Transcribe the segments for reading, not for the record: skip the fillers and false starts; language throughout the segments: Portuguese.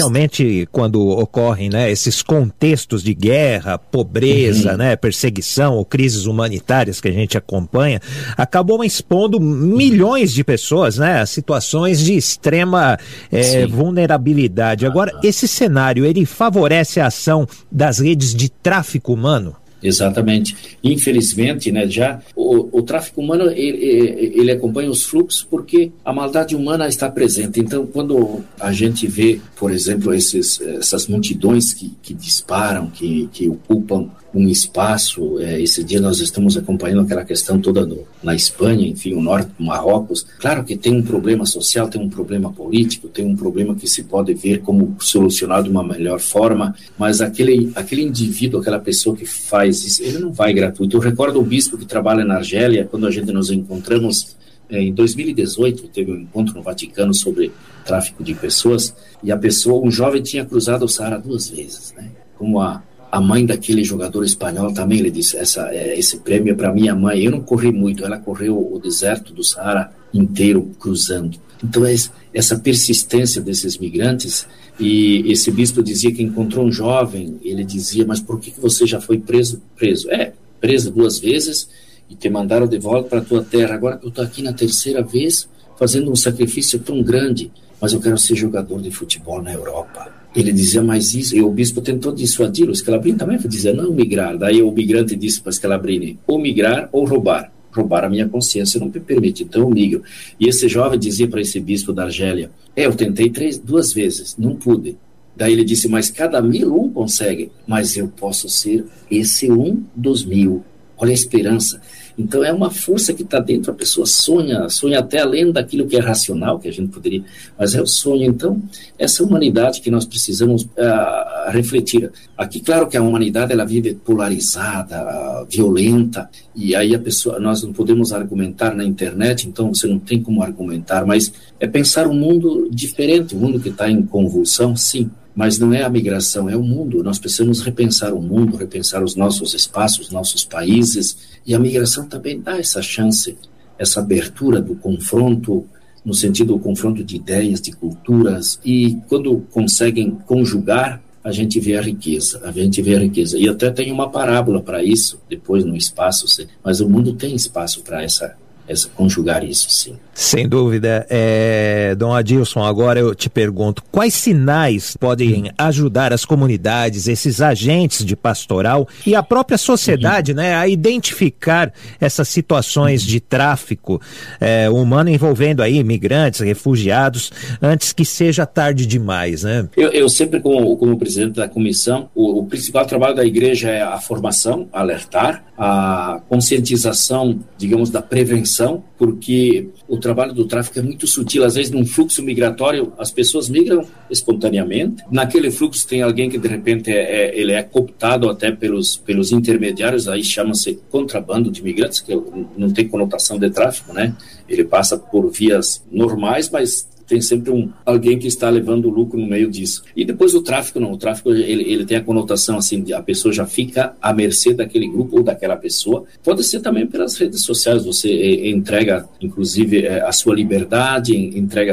especialmente quando ocorrem, né, esses contextos de guerra, pobreza, né, perseguição ou crises humanitárias que a gente acompanha, acabam expondo milhões de pessoas, né, a situações de extrema vulnerabilidade. Agora, esse cenário, ele favorece a ação das redes de tráfico humano? Exatamente. Infelizmente, né, já o tráfico humano ele acompanha os fluxos porque a maldade humana está presente. Então, quando a gente vê, por exemplo, essas multidões que disparam, que ocupam um espaço, esse dia nós estamos acompanhando aquela questão toda na Espanha, enfim, o norte do Marrocos. Claro que tem um problema social, tem um problema político, tem um problema que se pode ver como solucionado de uma melhor forma, mas aquele indivíduo, aquela pessoa que faz isso, ele não vai gratuito. Eu recordo o bispo que trabalha na Argélia, quando a gente nos encontramos em 2018, teve um encontro no Vaticano sobre tráfico de pessoas, e um jovem tinha cruzado o Saara 2 vezes, né? Como a mãe daquele jogador espanhol também, ele disse, esse prêmio é para minha mãe. Eu não corri muito, ela correu o deserto do Saara inteiro cruzando. Então essa persistência desses migrantes, e esse bispo dizia que encontrou um jovem, ele dizia, mas por que você já foi preso? Preso 2 vezes e te mandaram de volta para a tua terra. Agora que eu estou aqui na 3ª vez, fazendo um sacrifício tão grande, mas eu quero ser jogador de futebol na Europa. Ele dizia, mas isso, e o bispo tentou dissuadi-lo, o Scalabrini também dizia, não migrar. Daí o migrante disse para Scalabrini, ou migrar ou roubar. Roubar a minha consciência não me permite, então eu migro. E esse jovem dizia para esse bispo da Argélia, eu tentei 2 vezes, não pude. Daí ele disse, mas cada 1000 um consegue, mas eu posso ser esse 1 dos 1000. Olha a esperança. Então é uma força que está dentro, a pessoa sonha até além daquilo que é racional, que a gente poderia, mas é o sonho. Então, essa humanidade que nós precisamos refletir. Aqui, claro que a humanidade ela vive polarizada, violenta, e aí nós não podemos argumentar na internet, então você não tem como argumentar, mas é pensar um mundo diferente, um mundo que está em convulsão, sim. Mas não é a migração, é o mundo. Nós precisamos repensar o mundo, repensar os nossos espaços, nossos países. E a migração também dá essa chance, essa abertura do confronto, no sentido do confronto de ideias, de culturas. E quando conseguem conjugar, a gente vê a riqueza. E até tem uma parábola para isso, depois no espaço. Mas o mundo tem espaço para conjugar isso, sim. Sem dúvida. Dom Adilson, agora eu te pergunto, quais sinais podem ajudar as comunidades, esses agentes de pastoral e a própria sociedade, né, a identificar essas situações de tráfico humano envolvendo aí imigrantes, refugiados, antes que seja tarde demais, né? Eu sempre, como presidente da comissão, o principal trabalho da igreja é a formação, alertar, a conscientização, digamos, da prevenção, porque o trabalho do tráfico é muito sutil. Às vezes, num fluxo migratório, as pessoas migram espontaneamente. Naquele fluxo tem alguém que, de repente, ele é cooptado até pelos intermediários, aí chama-se contrabando de imigrantes, que não tem conotação de tráfico, né? Ele passa por vias normais, mas tem sempre alguém que está levando o lucro no meio disso. E depois o tráfico não. O tráfico ele tem a conotação assim, de a pessoa já fica à mercê daquele grupo ou daquela pessoa. Pode ser também pelas redes sociais. Você entrega, inclusive, a sua liberdade, entrega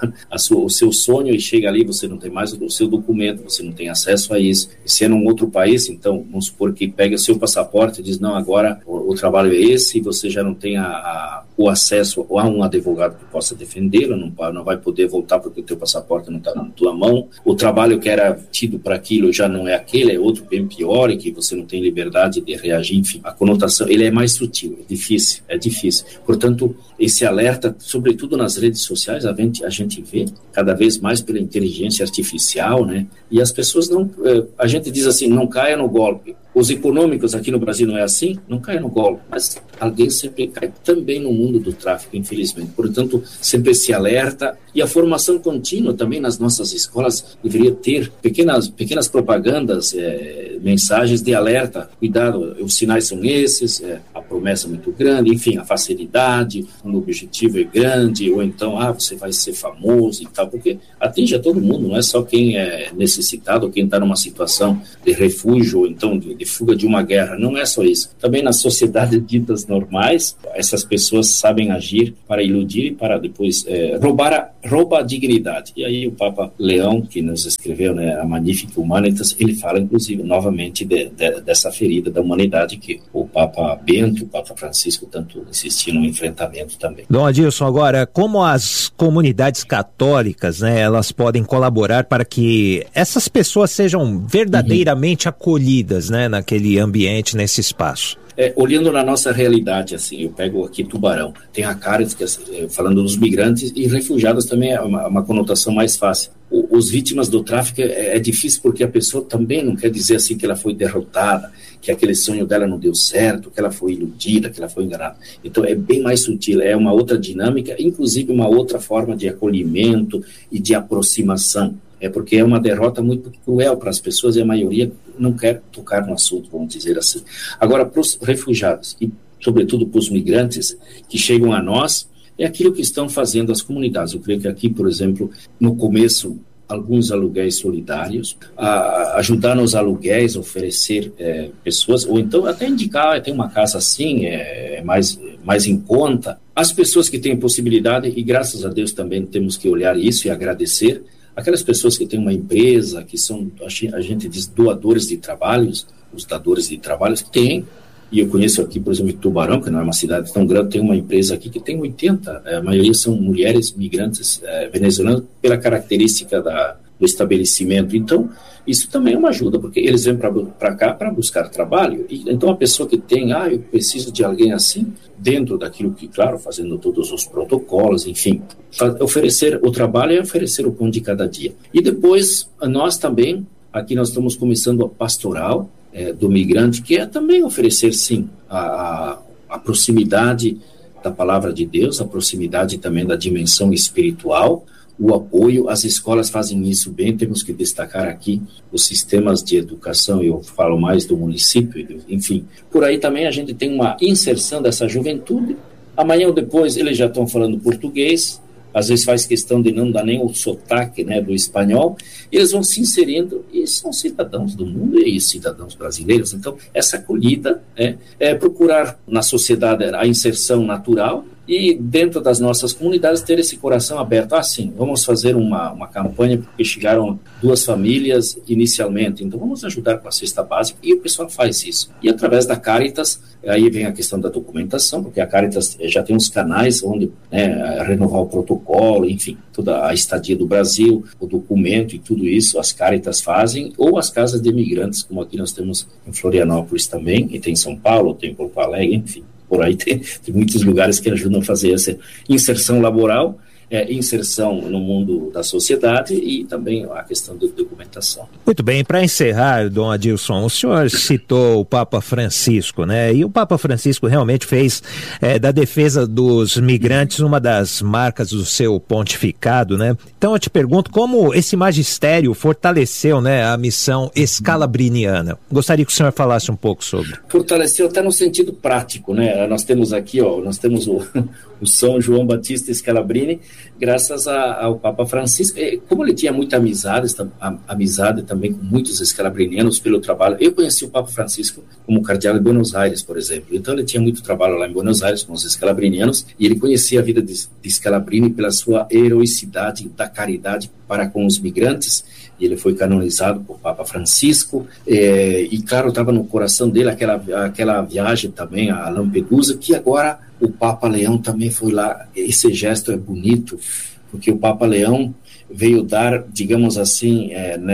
o seu sonho e chega ali, você não tem mais o seu documento, você não tem acesso a isso. E se é num outro país, então, vamos supor que pega o seu passaporte e diz, não, agora o trabalho é esse, e você já não tem o acesso a um advogado que possa defendê-lo, não vai poder voltar porque o teu passaporte não está na tua mão, o trabalho que era tido para aquilo já não é aquele, é outro bem pior, e que você não tem liberdade de reagir, enfim, a conotação, ele é mais sutil, é difícil. Portanto, esse alerta, sobretudo nas redes sociais, a gente vê cada vez mais pela inteligência artificial, né? E as pessoas a gente diz assim, não caia no golpe. Os econômicos aqui no Brasil não é assim, não caia no golpe, mas alguém sempre cai também no mundo do tráfico, infelizmente. Portanto, sempre esse alerta, e a formação contínua também nas nossas escolas deveria ter pequenas propagandas, mensagens de alerta, cuidado, os sinais são esses, promessa muito grande, enfim, a facilidade, quando o objetivo é grande, ou então, você vai ser famoso e tal, porque atinge a todo mundo, não é só quem é necessitado, ou quem está numa situação de refúgio, ou então de fuga de uma guerra, não é só isso. Também nas sociedades ditas normais, essas pessoas sabem agir para iludir e para depois rouba a dignidade. E aí o Papa Leão, que nos escreveu, né, a Magnificat Humanitas, ele fala, inclusive, novamente dessa ferida da humanidade que o Papa Bento, o Papa Francisco tanto insistiram no enfrentamento também. Dom Adilson, agora, como as comunidades católicas, né, elas podem colaborar para que essas pessoas sejam verdadeiramente acolhidas, né, naquele ambiente, nesse espaço? Olhando na nossa realidade, assim, eu pego aqui Tubarão, tem a Caritas, falando dos migrantes, e refugiados também é uma conotação mais fácil. Os vítimas do tráfico é difícil porque a pessoa também não quer dizer assim que ela foi derrotada, que aquele sonho dela não deu certo, que ela foi iludida, que ela foi enganada. Então é bem mais sutil, é uma outra dinâmica, inclusive uma outra forma de acolhimento e de aproximação. Porque é uma derrota muito cruel para as pessoas e a maioria não quer tocar no assunto, vamos dizer assim. Agora, para os refugiados e, sobretudo, para os migrantes que chegam a nós, é aquilo que estão fazendo as comunidades. Eu creio que aqui, por exemplo, no começo, alguns aluguéis solidários, ajudar nos aluguéis, oferecer pessoas, ou então até indicar, tem uma casa assim, mais em conta. As pessoas que têm possibilidade, e graças a Deus também temos que olhar isso e agradecer, aquelas pessoas que têm uma empresa, que são, a gente diz, doadores de trabalhos, os dadores de trabalhos, tem, e eu conheço aqui, por exemplo, Tubarão, que não é uma cidade tão grande, tem uma empresa aqui que tem 80, a maioria são mulheres migrantes venezuelanas, pela característica do estabelecimento. Então, isso também é uma ajuda, porque eles vêm para cá para buscar trabalho. E, então, a pessoa que tem, eu preciso de alguém assim, dentro daquilo que, claro, fazendo todos os protocolos, enfim, oferecer o trabalho é oferecer o pão de cada dia. E depois, nós também, aqui nós estamos começando a pastoral do migrante, que é também oferecer, sim, a proximidade da palavra de Deus, a proximidade também da dimensão espiritual, o apoio. As escolas fazem isso bem, temos que destacar aqui os sistemas de educação, eu falo mais do município, enfim. Por aí também a gente tem uma inserção dessa juventude, amanhã ou depois eles já estão falando português, às vezes faz questão de não dar nem o sotaque, né, do espanhol, eles vão se inserindo e são cidadãos do mundo e cidadãos brasileiros. Então, essa acolhida é procurar na sociedade a inserção natural e dentro das nossas comunidades ter esse coração aberto. Sim, vamos fazer uma campanha porque chegaram 2 famílias inicialmente, então vamos ajudar com a cesta básica, e o pessoal faz isso. E através da Caritas, aí vem a questão da documentação, porque a Caritas já tem uns canais onde renovar o protocolo, enfim, toda a estadia do Brasil, o documento e tudo isso, as Caritas fazem, ou as casas de imigrantes, como aqui nós temos em Florianópolis também, e tem em São Paulo, tem em Porto Alegre, enfim. Por aí tem muitos lugares que ajudam a fazer essa inserção laboral, inserção no mundo da sociedade e também a questão da documentação. Muito bem, para encerrar, Dom Adilson, o senhor citou o Papa Francisco, né? E o Papa Francisco realmente fez da defesa dos migrantes uma das marcas do seu pontificado, né? Então eu te pergunto como esse magistério fortaleceu, né, a missão escalabriniana. Gostaria que o senhor falasse um pouco sobre. Fortaleceu até no sentido prático, né? Nós temos aqui, nós temos o São João Batista Scalabrini, graças ao Papa Francisco. Como ele tinha muita amizade também com muitos escalabrinianos pelo trabalho. Eu conheci o Papa Francisco como cardeal em Buenos Aires, por exemplo. Então ele tinha muito trabalho lá em Buenos Aires com os escalabrinianos e ele conhecia a vida de Scalabrini pela sua heroicidade da caridade para com os migrantes. E ele foi canonizado por Papa Francisco, e claro, estava no coração dele aquela viagem também a Lampedusa, que agora o Papa Leão também foi lá. Esse gesto é bonito, porque o Papa Leão veio dar, digamos assim,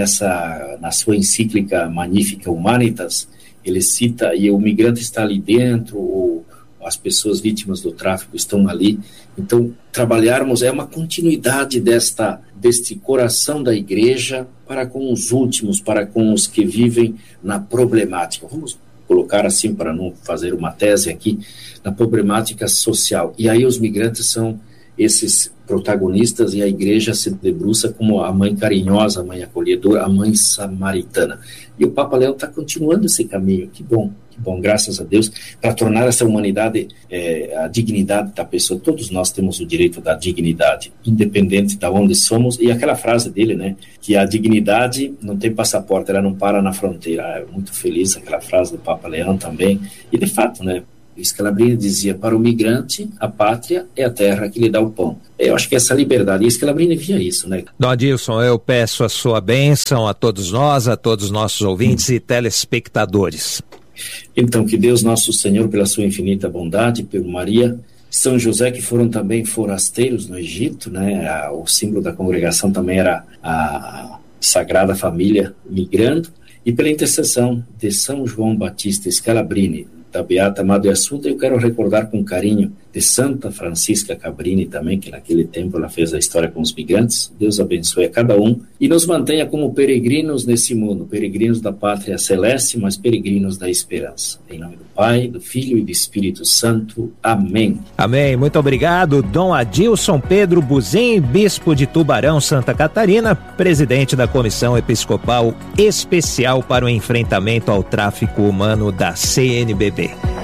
na sua encíclica Magnificat Humanitas, ele cita, e o migrante está ali dentro, ou as pessoas vítimas do tráfico estão ali. Então, trabalharmos é uma continuidade deste coração da igreja para com os últimos, para com os que vivem na problemática. Vamos colocar assim, para não fazer uma tese aqui, na problemática social. E aí os migrantes são esses protagonistas e a igreja se debruça como a mãe carinhosa, a mãe acolhedora, a mãe samaritana. E o Papa Leão está continuando esse caminho. Que bom bom, graças a Deus, para tornar essa humanidade, a dignidade da pessoa. Todos nós temos o direito da dignidade, independente de onde somos. E aquela frase dele, né, que a dignidade não tem passaporte, ela não para na fronteira. É muito feliz aquela frase do Papa Leão também. E de fato, né, Scalabrini dizia, para o migrante, a pátria é a terra que lhe dá o pão. Eu acho que essa liberdade, e Scalabrini via isso, né? Dom Adilson, eu peço a sua bênção a todos nós, a todos os nossos ouvintes e telespectadores. Então, que Deus nosso Senhor, pela sua infinita bondade, por Maria, São José, que foram também forasteiros no Egito, né? O símbolo da congregação também era a Sagrada Família migrando, e pela intercessão de São João Batista Scalabrini, da Beata Madre Assunta, eu quero recordar com carinho de Santa Francisca Cabrini também, que naquele tempo ela fez a história com os migrantes. Deus abençoe a cada um e nos mantenha como peregrinos nesse mundo, peregrinos da pátria celeste, mas peregrinos da esperança. Em nome do Pai, do Filho e do Espírito Santo. Amém. Amém. Muito obrigado, Dom Adilson Pedro Buzin, bispo de Tubarão, Santa Catarina, presidente da Comissão Episcopal Especial para o Enfrentamento ao Tráfico Humano da CNBB.